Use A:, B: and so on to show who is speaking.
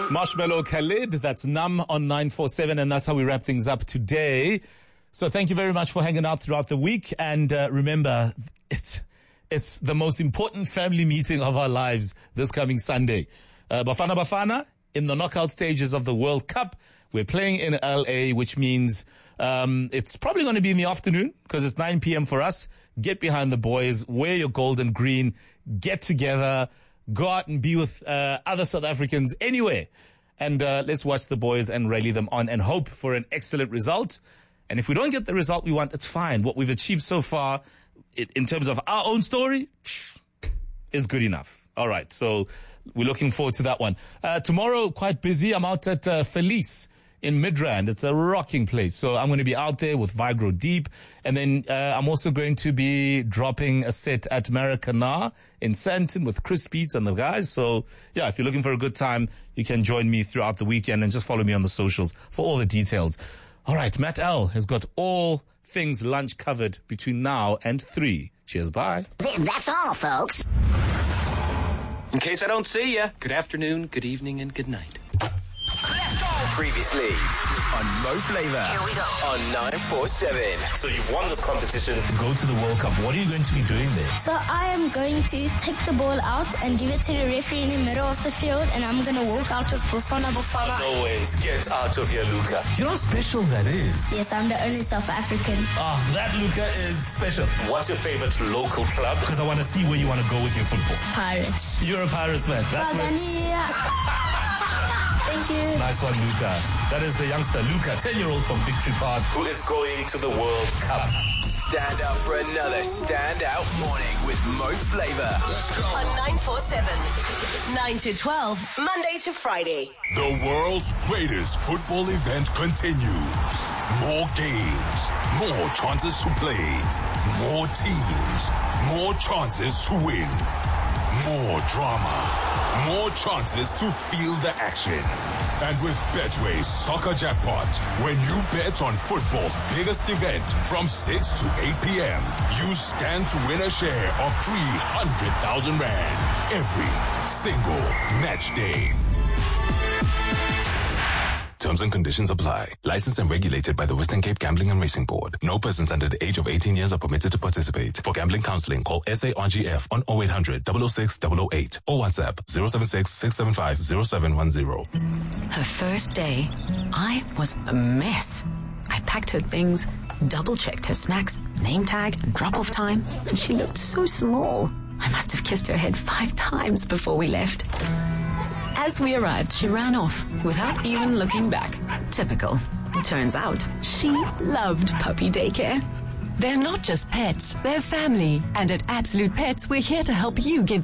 A: Marshmallow Khalid, that's Numb on 947, and that's how we wrap things up today. So thank you very much for hanging out throughout the week, and remember, it's the most important family meeting of our lives this coming Sunday. Bafana Bafana, in the knockout stages of the World Cup. We're playing in LA, which means it's probably going to be in the afternoon because it's 9 p.m. for us. Get behind the boys, wear your gold and green, get together, go out and be with other South Africans anywhere. And let's watch the boys and rally them on and hope for an excellent result. And if we don't get the result we want, it's fine. What we've achieved so far in terms of our own story is good enough. All right, so we're looking forward to that one. Tomorrow, quite busy. I'm out at Felice in Midrand. It's a rocking place. So I'm going to be out there with Vigro Deep. And then I'm also going to be dropping a set at Maracana in Sandton with Chris Beats and the guys. So, yeah, if you're looking for a good time, you can join me throughout the weekend and just follow me on the socials for all the details. All right, Matt L has got all things lunch covered between now and 3. Cheers, bye.
B: That's all, folks.
C: In case I don't see you, good afternoon, good evening, and good night.
D: Previously on Mo Flava
B: Here we go.
D: on 947.
A: So you've won this competition to go to the World Cup. What are you going to be doing there?
E: So I am going to take the ball out and give it to the referee in the middle of the field, and I'm going to walk out with Bafana Bafana.
A: No ways. Get out of here, Luca. Do you know how special that is?
E: Yes, I'm the only South African.
A: That Luca is special. What's your favorite local club? Because I want to see where you want to go with your football.
E: Pirates.
A: You're a Pirates fan. That's where...
E: Thank you.
A: Nice one, Luca. That is the youngster, Luca, 10-year-old from Victory Park, who is going to the World Cup.
D: Stand up for another standout morning with Mo Flava.
B: On 947. 9 to 12, Monday to Friday.
F: The world's greatest football event continues. More games, more chances to play, more teams, more chances to win, more drama. More chances to feel the action. And with Betway's Soccer Jackpot, when you bet on football's biggest event from 6 to 8 p.m., you stand to win a share of 300,000 Rand every single match day.
G: Terms and conditions apply. Licensed and regulated by the Western Cape Gambling and Racing Board. No persons under the age of 18 years are permitted to participate. For gambling counseling, call SARGF on 0800 006 008 or WhatsApp 076 675 0710.
H: Her first day, I was a mess. I packed her things, double-checked her snacks, name tag, and drop-off time, and she looked so small. I must have kissed her head 5 times before we left. As we arrived, she ran off without even looking back. Typical. Turns out, she loved puppy daycare.
I: They're not just pets, they're family. And at Absolute Pets, we're here to help you give